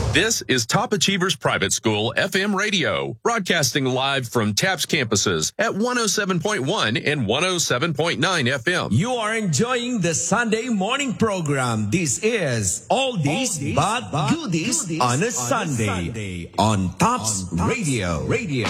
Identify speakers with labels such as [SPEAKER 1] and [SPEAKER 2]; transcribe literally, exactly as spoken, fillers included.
[SPEAKER 1] This is Top Achievers Private School F M radio, broadcasting live from TAPS campuses at one oh seven point one and one oh seven point nine F M.
[SPEAKER 2] You are enjoying the Sunday morning program. This is Oldies, Oldies but, but Goodies, goodies on a Sunday, Sunday on TAPS Radio. Radio.